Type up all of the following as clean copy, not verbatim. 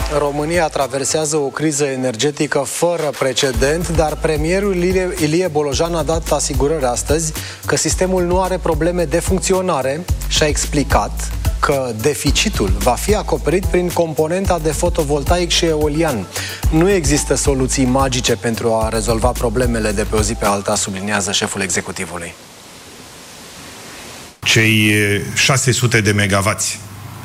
România traversează o criză energetică fără precedent, dar premierul Ilie Bolojan a dat asigurări astăzi că sistemul nu are probleme de funcționare și a explicat că deficitul va fi acoperit prin componenta de fotovoltaic și eolian. Nu există soluții magice pentru a rezolva problemele de pe o zi pe alta, subliniază șeful executivului. Cei 600 de megavați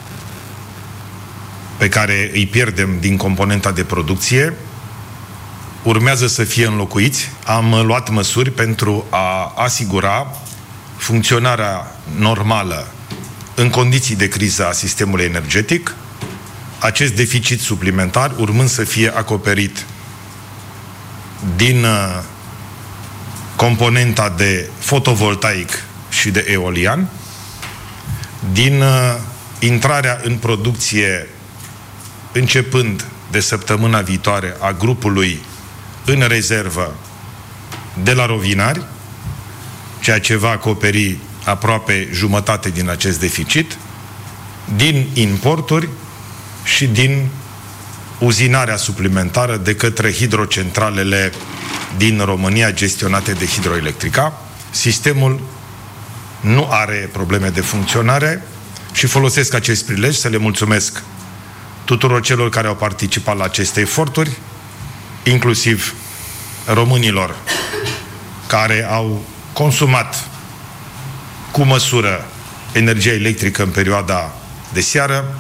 pe care îi pierdem din componenta de producție urmează să fie înlocuiți. Am luat măsuri pentru a asigura funcționarea normală în condiții de criză a sistemului energetic, acest deficit suplimentar urmând să fie acoperit din componenta de fotovoltaic și de eolian, din intrarea în producție începând de săptămâna viitoare a grupului în rezervă de la Rovinari, ceea ce va acoperi aproape jumătate din acest deficit, din importuri și din uzinarea suplimentară de către hidrocentralele din România gestionate de Hidroelectrica. Sistemul nu are probleme de funcționare și folosesc acest prilej să le mulțumesc tuturor celor care au participat la aceste eforturi, inclusiv românilor care au consumat cu măsură energia electrică în perioada de seară.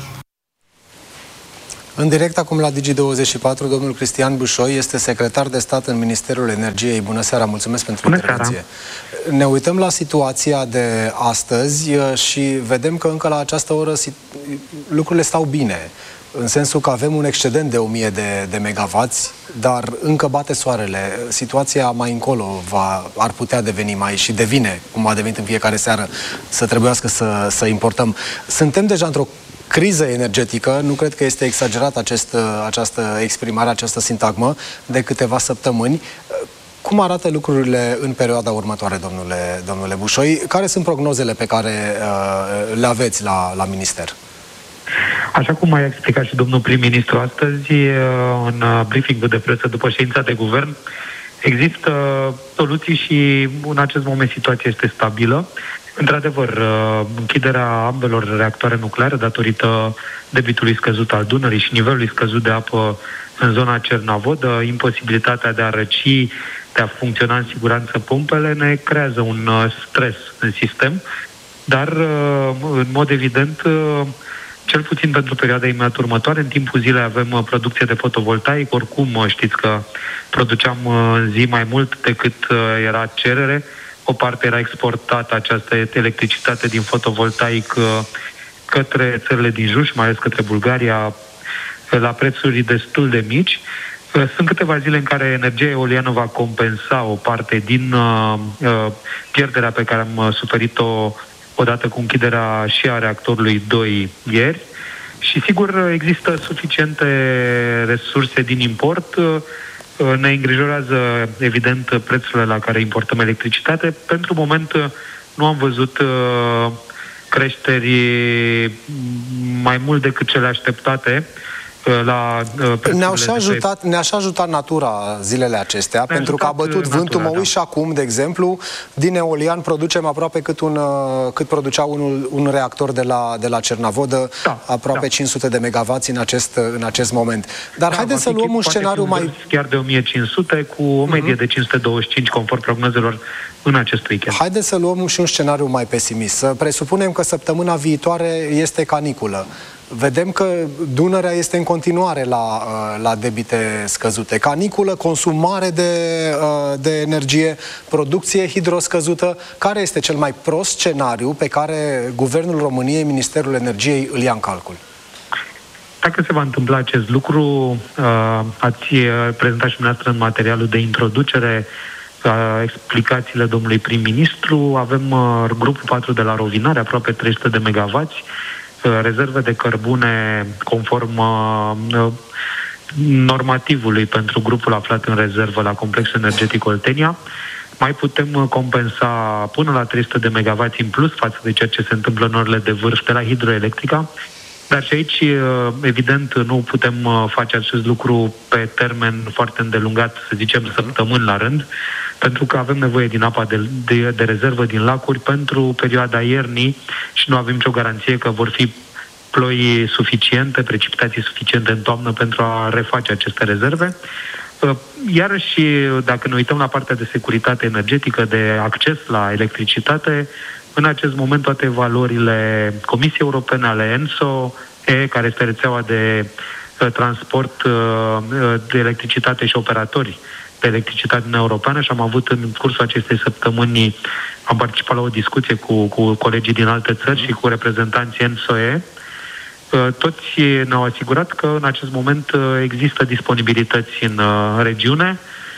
În direct acum la Digi24, domnul Cristian Bușoi este secretar de stat în Ministerul Energiei. Bună seara, mulțumesc pentru intervenție. Ne uităm la situația de astăzi și vedem că încă la această oră lucrurile stau bine. În sensul că avem un excedent de 1000 de megavați, dar încă bate soarele. Situația mai încolo ar putea deveni mai și devine, cum a devenit în fiecare seară, să trebuiască să importăm. Suntem deja într-o criză energetică, nu cred că este exagerat această exprimare, această sintagmă, de câteva săptămâni. Cum arată lucrurile în perioada următoare, domnule Bușoi? Care sunt prognozele pe care le aveți la minister? Așa cum a explicat și domnul prim-ministru astăzi, în briefing-ul de presă după ședința de guvern, există soluții și în acest moment situația este stabilă. Într-adevăr, închiderea ambelor reactoare nucleare datorită debitului scăzut al Dunării și nivelului scăzut de apă în zona Cernavodă, imposibilitatea de a răci, de a funcționa în siguranță pompele, ne creează un stres în sistem, dar, în mod evident, cel puțin pentru perioada imediat următoare, în timpul zilei avem producție de fotovoltaic, oricum știți că produceam în zi mai mult decât era cerere, o parte era exportată această electricitate din fotovoltaic către țările din jur și mai ales către Bulgaria la prețuri destul de mici. Sunt câteva zile în care energia eoliană va compensa o parte din pierderea pe care am suferit-o odată cu închiderea și a reactorului 2 ieri și sigur există suficiente resurse din import. Ne îngrijorează evident prețurile la care importăm electricitate. Pentru moment nu am văzut creșteri mai mult decât cele așteptate. Ne-a și ajutat natura zilele acestea, pentru că a bătut vântul. Mă uit și acum, de exemplu, din eolian producem aproape cât producea un reactor de la Cernavodă, aproape 500 de megavați în acest moment. Dar haideți să luăm un scenariu mai... Chiar de 1500 cu o medie de 525 conform prognozelor în acest weekend. Haideți să luăm și un scenariu mai pesimist. Să presupunem că săptămâna viitoare este caniculă. Vedem că Dunărea este în continuare la debite scăzute. Caniculă, consumare de energie, producție hidroscăzută. Care este cel mai prost scenariu pe care Guvernul României, Ministerul Energiei îl ia în calcul? Dacă se va întâmpla acest lucru, ați prezentat și dumneavoastră în materialul de introducere explicațiile domnului prim-ministru. Avem grupul 4 de la Rovinari, aproape 300 de megavați, rezerve de cărbune conform normativului pentru grupul aflat în rezervă la complexul energetic Oltenia. Mai putem compensa până la 300 de megavați în plus față de ceea ce se întâmplă în orele de vârf de la Hidroelectrica. Dar și aici, evident, nu putem face acest lucru pe termen foarte îndelungat, să zicem săptămâni la rând, pentru că avem nevoie din apa de rezervă din lacuri pentru perioada iernii și nu avem nicio garanție că vor fi ploi suficiente, precipitații suficiente în toamnă pentru a reface aceste rezerve. Iarăși, dacă ne uităm la partea de securitate energetică, de acces la electricitate, în acest moment toate valorile Comisiei Europene, ale ENSO, care este rețeaua de transport de electricitate și operatori de electricitate în europeană, și am avut în cursul acestei săptămâni, am participat la o discuție cu colegii din alte țări și cu reprezentanții ENSO-E. Toți ne-au asigurat că în acest moment există disponibilități în regiune.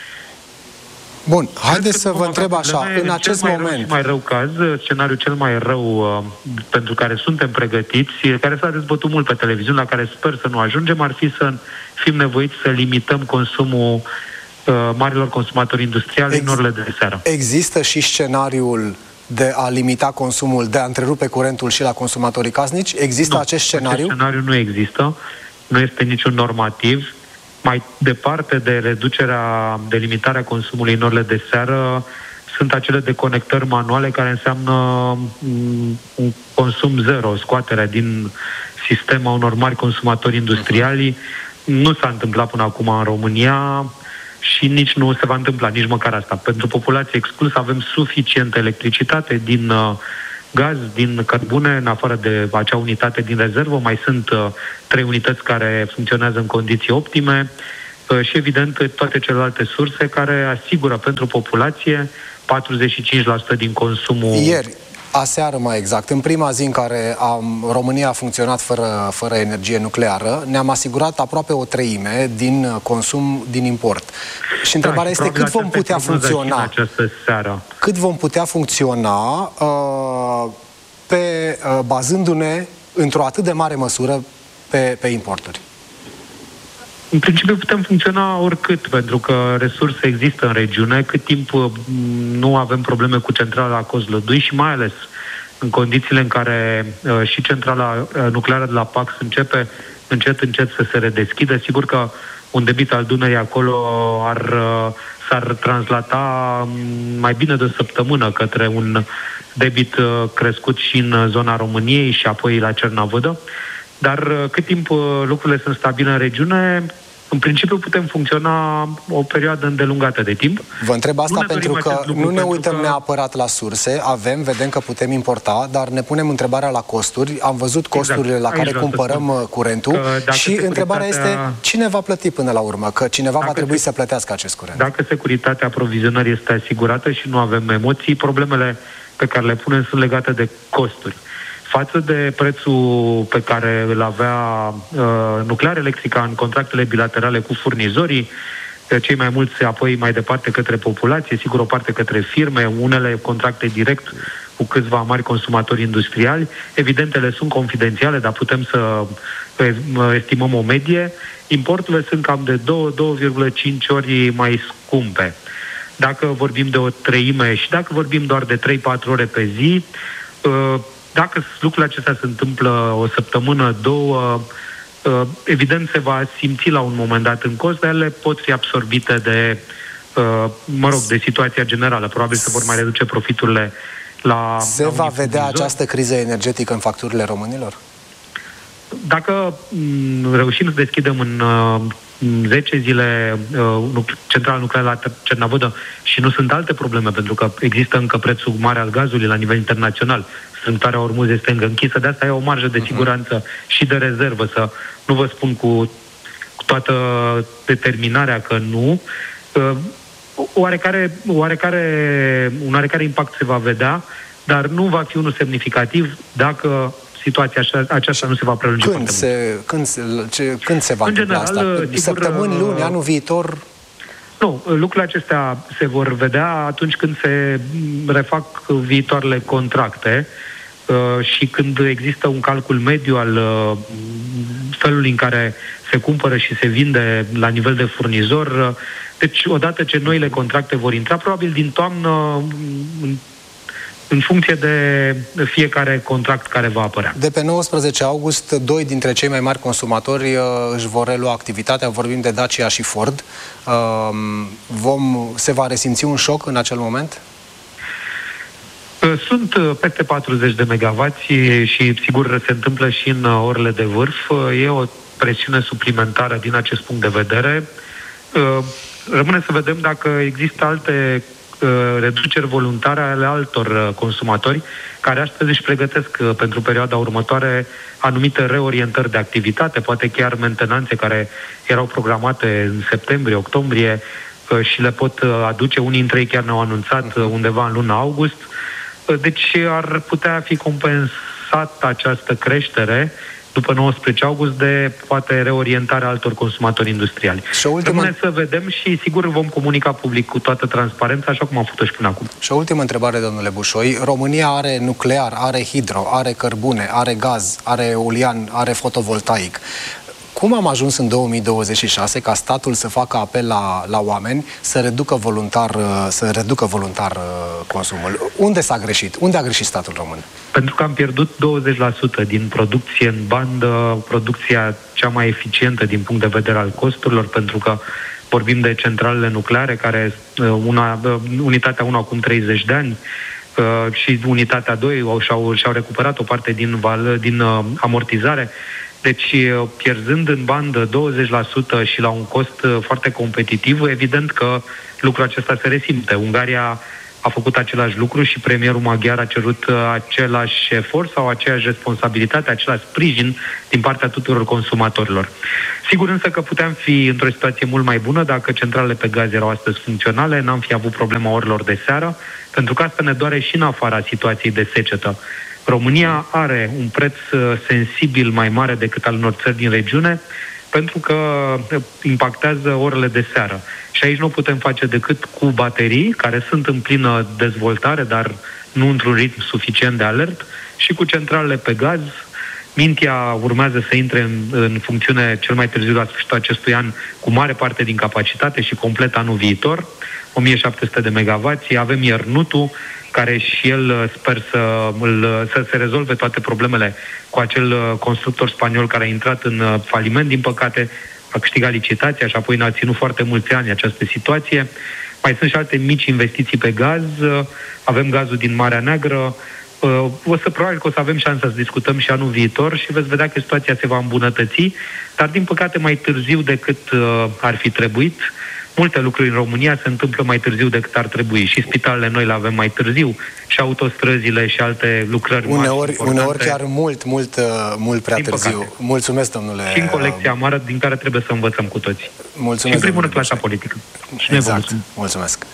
Bun, haideți să vă întreb așa, în acest moment... Mai rău caz, scenariul cel mai rău pentru care suntem pregătiți, care s-a dezbătut mult pe televiziune, la care sper să nu ajungem, ar fi să fim nevoiți să limităm consumul marilor consumatori industriali în orele de seară. Există și scenariul de a limita consumul, de a întrerupe curentul și la consumatorii casnici? Există acest scenariu? Acest scenariu nu există, nu este niciun normativ. Mai departe de reducerea, de limitarea consumului în orele de seară, sunt acele deconectări manuale care înseamnă un consum zero, scoaterea din sistem a unor mari consumatori industriali. Nu s-a întâmplat până acum în România și nici nu se va întâmpla, nici măcar asta. Pentru populație exclusă avem suficientă electricitate din gaz, din cărbune, în afară de acea unitate din rezervă. Mai sunt 3 unități care funcționează în condiții optime și, evident, toate celelalte surse care asigură pentru populație 45% din consumul... Ieri, aseară mai exact, în prima zi în care România a funcționat fără energie nucleară, ne-am asigurat aproape o treime din consum din import. Și întrebarea este cât vom putea funcționa? Cât vom putea funcționa bazându-ne într-o atât de mare măsură pe importuri? În principiu putem funcționa oricât, pentru că resurse există în regiune, cât timp nu avem probleme cu centrala Kozlodui și mai ales în condițiile în care și centrala nucleară de la Pax începe încet să se redeschidă. Sigur că un debit al Dunării acolo s-ar translata mai bine de o săptămână către un debit crescut și în zona României și apoi la Cernavădă. Dar cât timp lucrurile sunt stabile în regiune, în principiu putem funcționa o perioadă îndelungată de timp. Vă întreb asta pentru că nu ne uităm neapărat la surse, vedem că putem importa, dar ne punem întrebarea la costuri. Am văzut costurile la care cumpărăm curentul și întrebarea este cine va plăti până la urmă, că cineva va trebui să plătească acest curent. Dacă securitatea aprovizionării este asigurată și nu avem emoții, problemele pe care le punem sunt legate de costuri. Față de prețul pe care îl avea Nuclear Electrica în contractele bilaterale cu furnizorii, cei mai mulți apoi mai departe către populație, sigur o parte către firme, unele contracte direct cu câțiva mari consumatori industriali. Evident, ele sunt confidențiale, dar putem să estimăm o medie. Importurile sunt cam de 2,5 ori mai scumpe. Dacă vorbim de o treime și dacă vorbim doar de 3-4 ore pe zi, dacă lucrurile acestea se întâmplă o săptămână, 2, evident se va simți la un moment dat în cost, dar ele pot fi absorbite de situația generală. Probabil se vor mai reduce profiturile la... Se va vedea această criză energetică în facturile românilor? Dacă reușim să deschidem în 10 zile centrala nucleară la Cernavădă și nu sunt alte probleme, pentru că există încă prețul mare al gazului la nivel internațional, strâmtoarea Ormuz este încă închisă, de asta e o marjă de siguranță și de rezervă, să nu vă spun cu toată determinarea că nu. Un oarecare impact se va vedea, dar nu va fi unul semnificativ dacă situația aceasta nu se va prelungi. Când se va întâmpla asta? Săptămâni, luni, anul viitor? Nu, lucrurile acestea se vor vedea atunci când se refac viitoarele contracte și când există un calcul mediu al felului în care se cumpără și se vinde la nivel de furnizor. Deci, odată ce noile contracte vor intra, probabil din toamnă, în funcție de fiecare contract care va apărea. De pe 19 august, doi dintre cei mai mari consumatori își vor relua activitatea, vorbim de Dacia și Ford. Se va resimți un șoc în acel moment? Sunt peste 40 de megawatts și sigur se întâmplă și în orele de vârf. E o presiune suplimentară din acest punct de vedere. Rămâne să vedem dacă există alte reduceri voluntare ale altor consumatori care astăzi își pregătesc pentru perioada următoare anumite reorientări de activitate, poate chiar mentenanțe care erau programate în septembrie, octombrie și le pot aduce. Unii dintre ei chiar ne-au anunțat undeva în luna august. Deci ar putea fi compensat această creștere după 19 august de poate reorientarea altor consumatori industriali. Rămâne să vedem și sigur vom comunica public cu toată transparența, așa cum am făcut și până acum. Și o ultimă întrebare, domnule Bușoi. România are nuclear, are hidro, are cărbune, are gaz, are eolian, are fotovoltaic. Cum am ajuns în 2026 ca statul să facă apel la oameni să reducă voluntar consumul? Unde s-a greșit? Unde a greșit statul român? Pentru că am pierdut 20% din producție în bandă, producția cea mai eficientă din punct de vedere al costurilor, pentru că vorbim de centralele nucleare, care unitatea 1 acum 30 de ani și unitatea 2 și-au recuperat o parte din amortizare. Deci, pierzând în bandă 20% și la un cost foarte competitiv, evident că lucrul acesta se resimte. Ungaria a făcut același lucru și premierul maghiar a cerut același efort sau aceeași responsabilitate, același sprijin din partea tuturor consumatorilor. Sigur însă că puteam fi într-o situație mult mai bună dacă centralele pe gaz erau astăzi funcționale, n-am fi avut problema orelor de seară, pentru că asta ne doare și în afara situației de secetă. România are un preț sensibil mai mare decât al unor țări din regiune, pentru că impactează orele de seară. Și aici nu putem face decât cu baterii, care sunt în plină dezvoltare, dar nu într-un ritm suficient de alert, și cu centralele pe gaz. Mintea urmează să intre în funcțiune cel mai târziu la sfârșitul acestui an, cu mare parte din capacitate și complet anul viitor, 1700 de megawatts. Avem Iernutul, care și el sper să se rezolve toate problemele cu acel constructor spaniol care a intrat în faliment, din păcate a câștigat licitația și apoi ne-a ținut foarte mulți ani această situație. Mai sunt și alte mici investiții pe gaz, avem gazul din Marea Neagră, probabil că o să avem șansa să discutăm și anul viitor și veți vedea că situația se va îmbunătăți, dar din păcate mai târziu decât ar fi trebuit. Multe lucruri în România se întâmplă mai târziu decât ar trebui. Și spitalele noi le avem mai târziu, și autostrăzile și alte lucrări uneori chiar mult prea târziu. Păcate. Mulțumesc, domnule. Și în colecția amară din care trebuie să învățăm cu toți. Mulțumesc, și în primul rând clasa politică. Exact. Mulțumesc.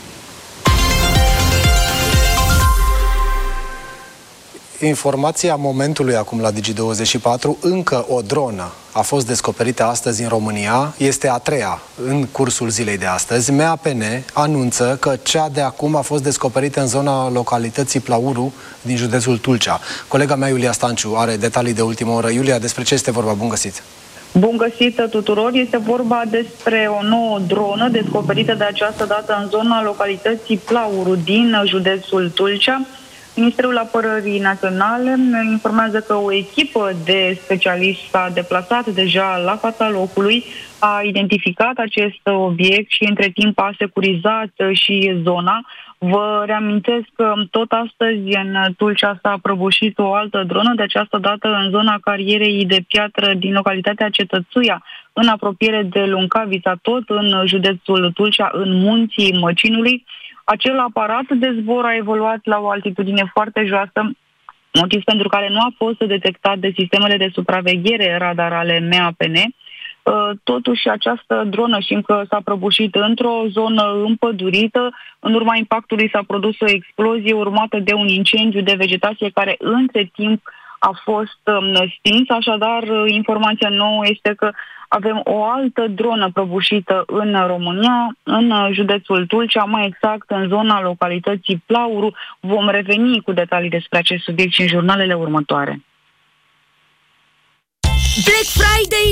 Informația momentului acum la Digi24, încă o dronă a fost descoperită astăzi în România, este a treia în cursul zilei de astăzi. MAPN anunță că cea de acum a fost descoperită în zona localității Plauru din județul Tulcea. Colega mea, Iulia Stanciu, are detalii de ultimă oră. Iulia, despre ce este vorba? Bun găsit! Bun găsit tuturor! Este vorba despre o nouă dronă descoperită de această dată în zona localității Plauru din județul Tulcea. Ministerul Apărării Naționale informează că o echipă de specialiști s-a deplasat deja la fața locului, a identificat acest obiect și între timp a securizat și zona. Vă reamintesc că tot astăzi în Tulcea s-a prăbușit o altă dronă, de această dată în zona carierei de piatră din localitatea Cetățuia, în apropiere de Luncavița, tot în județul Tulcea, în munții Măcinului. Acel aparat de zbor a evoluat la o altitudine foarte joasă, motiv pentru care nu a fost detectat de sistemele de supraveghere radar ale MAPN. Totuși, această dronă știm că s-a prăbușit într-o zonă împădurită. În urma impactului s-a produs o explozie urmată de un incendiu de vegetație care între timp a fost stins. Așadar, informația nouă este că avem o altă dronă prăbușită în România, în județul Tulcea, mai exact în zona localității Plauru. Vom reveni cu detalii despre acest subiect și în jurnalele următoare. Black Friday la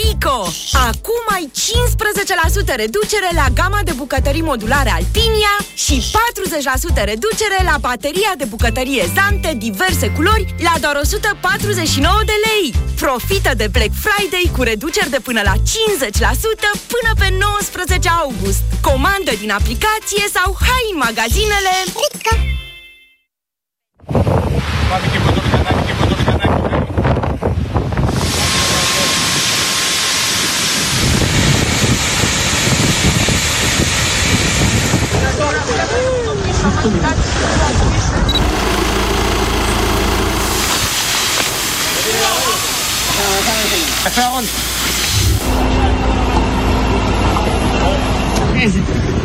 Rico! Acum ai 15% reducere la gama de bucătării modulare Alpinia și 40% reducere la bateria de bucătărie Zante diverse culori la doar 149 de lei. Profită de Black Friday cu reduceri de până la 50% până pe 19 august. Comandă din aplicație sau hai în magazinele Rico. I found one.